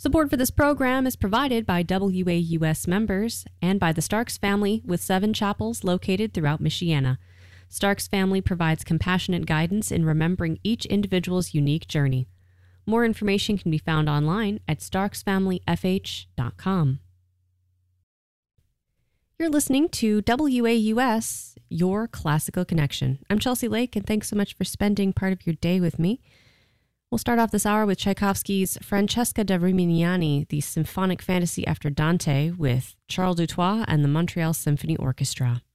Support for this program is provided by WAUS members and by the Starks family with 7 chapels located throughout Michiana. Starks family provides compassionate guidance in remembering each individual's unique journey. More information can be found online at starksfamilyfh.com. You're listening to WAUS, Your Classical Connection. I'm Chelsea Lake, and thanks so much for spending part of your day with me. We'll start off this hour with Tchaikovsky's Francesca da Rimini, the symphonic fantasy after Dante, with Charles Dutoit and the Montreal Symphony Orchestra.